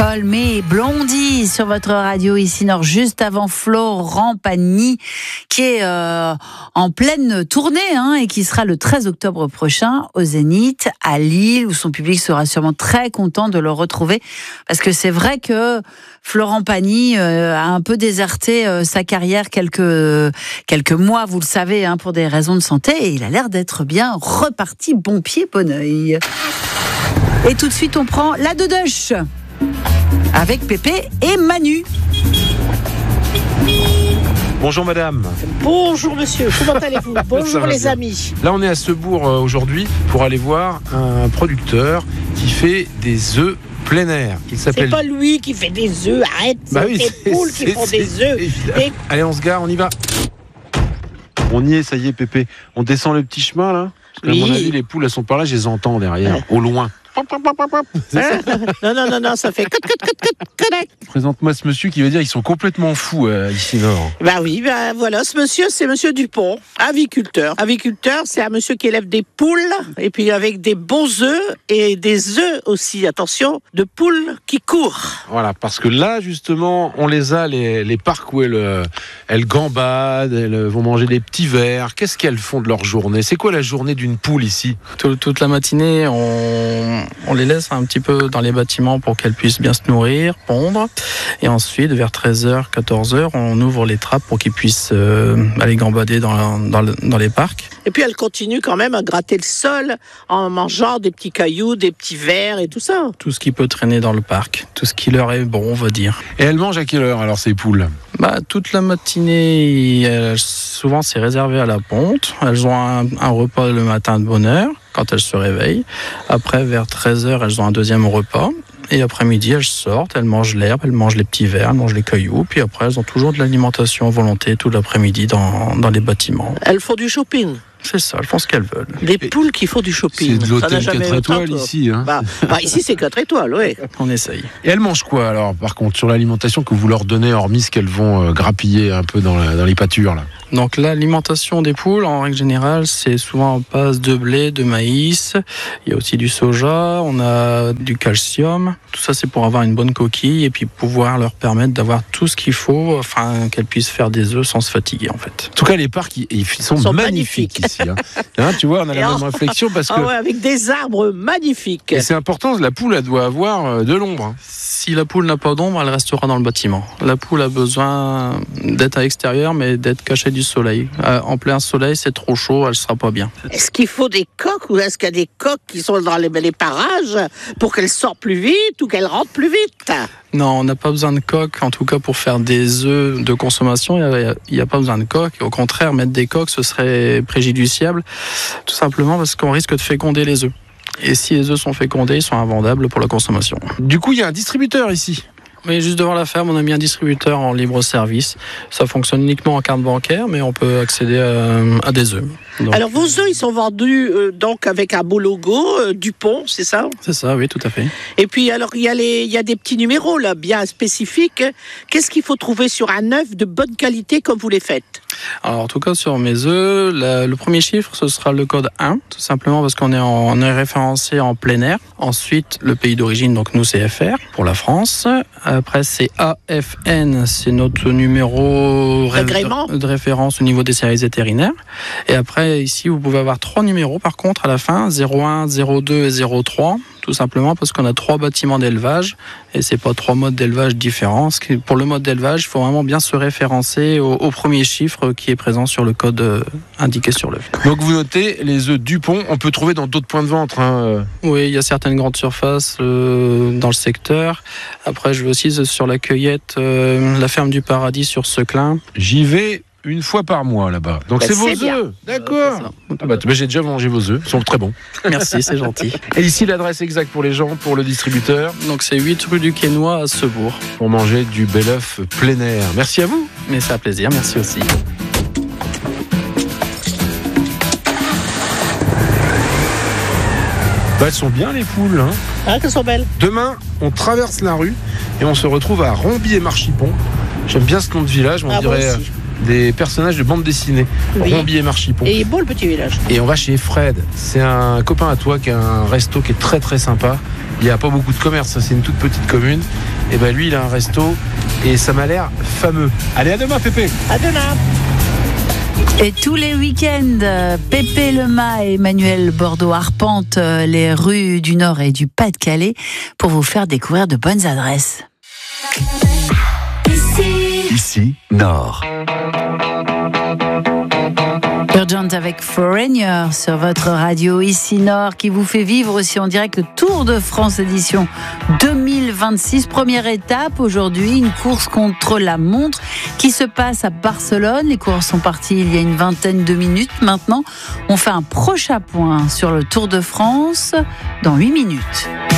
Call Me Blondie sur votre radio ici Nord, juste avant Florent Pagny qui est en pleine tournée et qui sera le 13 octobre prochain au Zénith à Lille, où son public sera sûrement très content de le retrouver, parce que c'est vrai que Florent Pagny a un peu déserté sa carrière quelques mois, vous le savez, pour des raisons de santé, et il a l'air d'être bien reparti, bon pied, bon oeil. Et tout de suite on prend la Dodoche avec Pépé et Manu. Bonjour madame. Bonjour monsieur, comment allez-vous? Bonjour les amis. Là on est à Sebourg aujourd'hui pour aller voir un producteur qui fait des œufs plein air. Il s'appelle... C'est pas lui qui fait des œufs, arrête, c'est des poules qui font des œufs. Et... Allez, on se gare, on y va. On y est, ça y est Pépé. On descend le petit chemin là. Parce qu'à mon avis les poules elles sont par là, je les entends derrière, au loin. Non, ça fait Présente-moi ce monsieur qui veut dire ils sont complètement fous ici Nord. Voilà, ce monsieur, c'est monsieur Dupont, aviculteur. Aviculteur, c'est un monsieur qui élève des poules, et puis avec des bons œufs, et des œufs aussi, attention, de poules qui courent. Voilà, parce que là, justement, on les a, les parcs où elles gambadent, elles vont manger des petits vers. Qu'est-ce qu'elles font de leur journée? C'est quoi la journée d'une poule ici? Toute la matinée, on les laisse un petit peu dans les bâtiments pour qu'elles puissent bien se nourrir, pondre. Et ensuite, vers 13h, 14h, on ouvre les trappes pour qu'ils puissent aller gambader dans les parcs. Et puis elle continue quand même à gratter le sol en mangeant des petits cailloux, des petits vers et tout ça. Tout ce qui peut traîner dans le parc, tout ce qui leur est bon, on va dire. Et elles mangent à quelle heure alors ces poules? Toute la matinée, souvent c'est réservé à la ponte. Elles ont un repas le matin de bonne heure, quand elles se réveillent. Après, vers 13h, elles ont un deuxième repas. Et après-midi, elles sortent, elles mangent l'herbe, elles mangent les petits vers, elles mangent les cailloux. Puis après, elles ont toujours de l'alimentation à volonté tout l'après-midi dans les bâtiments. Elles font du shopping. C'est ça, je pense qu'elles veulent. Des poules qui font du shopping. C'est de l'hôtel 4 étoiles ici. Ici, c'est 4 étoiles, oui. On essaye. Et elles mangent quoi alors, par contre, sur l'alimentation que vous leur donnez, hormis ce qu'elles vont grappiller un peu dans les pâtures là? Donc l'alimentation des poules, en règle générale, c'est souvent en base de blé, de maïs. Il y a aussi du soja, on a du calcium. Tout ça, c'est pour avoir une bonne coquille et puis pouvoir leur permettre d'avoir tout ce qu'il faut, afin qu'elles puissent faire des œufs sans se fatiguer, en fait. En tout cas, les parcs, ils sont magnifiques ici. Tu vois, on a la même réflexion parce que... avec des arbres magnifiques. Et c'est important, la poule, elle doit avoir de l'ombre. Si la poule n'a pas d'ombre, elle restera dans le bâtiment. La poule a besoin d'être à l'extérieur, mais d'être cachée du soleil. En plein soleil, c'est trop chaud, elle ne sera pas bien. Est-ce qu'il faut des coques ou est-ce qu'il y a des coques qui sont dans les parages pour qu'elles sortent plus vite ou qu'elles rentrent plus vite? Non, on n'a pas besoin de coques, en tout cas pour faire des œufs de consommation, il n'y a pas besoin de coques. Au contraire, mettre des coques, ce serait préjudiciable, tout simplement parce qu'on risque de féconder les œufs. Et si les œufs sont fécondés, ils sont invendables pour la consommation. Du coup, il y a un distributeur ici. Oui, juste devant la ferme, on a mis un distributeur en libre service. Ça fonctionne uniquement en carte bancaire, mais on peut accéder à des œufs. Donc, alors vos œufs, ils sont vendus donc avec un beau logo, Dupont, c'est ça? C'est ça, oui, tout à fait. Et puis alors il y a des petits numéros là, bien spécifiques. Qu'est-ce qu'il faut trouver sur un œuf de bonne qualité comme vous les faites? Alors en tout cas sur mes œufs, le premier chiffre ce sera le code 1, tout simplement parce qu'on est référencé en plein air. Ensuite le pays d'origine, donc nous c'est FR pour la France. Après c'est AFN, c'est notre numéro de référence au niveau des services vétérinaires. Et après ici vous pouvez avoir 3 numéros par contre à la fin, 01, 02 et 03. Tout simplement parce qu'on a 3 bâtiments d'élevage et c'est pas 3 modes d'élevage différents. Pour le mode d'élevage, il faut vraiment bien se référencer au premier chiffre qui est présent sur le code indiqué sur l'œuf. Donc vous notez les œufs Dupont, on peut trouver dans d'autres points de vente. Oui, il y a certaines grandes surfaces dans le secteur. Après, je vais aussi sur la cueillette, la ferme du Paradis sur Seclin. J'y vais une fois par mois là-bas. Donc c'est vos œufs. D'accord. J'ai déjà mangé vos œufs, ils sont très bons. Merci, c'est gentil. Et ici l'adresse exacte pour les gens, pour le distributeur? Donc c'est 8 rue du Quesnoy à Sebourg. Pour manger du bel œuf plein air. Merci à vous. Mais c'est un plaisir, merci aussi. Elles sont bien les poules. Qu'elles sont belles. Demain, on traverse la rue et on se retrouve à Rombier-Marchipont. J'aime bien ce nom de village, on dirait des personnages de bande dessinée. Oui. Rombier-Marchipont. Et il est beau le petit village. Et on va chez Fred. C'est un copain à toi qui a un resto qui est très très sympa. Il n'y a pas beaucoup de commerce, c'est une toute petite commune. Et ben lui, il a un resto et ça m'a l'air fameux. Allez, à demain, Pépé. À demain. Et tous les week-ends, Pépé Lema et Emmanuel Bordeaux arpentent les rues du Nord et du Pas-de-Calais pour vous faire découvrir de bonnes adresses. Ici, Nord. Urgent avec Foreigner sur votre radio ici Nord qui vous fait vivre aussi en direct le Tour de France édition 2026. Première étape aujourd'hui, une course contre la montre qui se passe à Barcelone. Les coureurs sont partis il y a une vingtaine de minutes. Maintenant, on fait un prochain point sur le Tour de France dans 8 minutes.